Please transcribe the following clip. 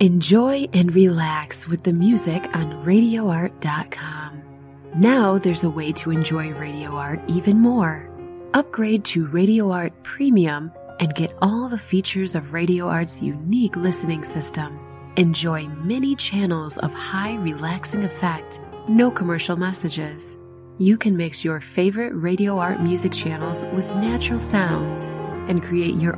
Enjoy and relax with the music on RadioArt.com. Now there's a way to enjoy Radio Art even more. Upgrade to Radio Art Premium and get all the features of Radio Art's unique listening system. Enjoy many channels of high relaxing effect, no commercial messages. You can mix your favorite Radio Art music channels with natural sounds and create your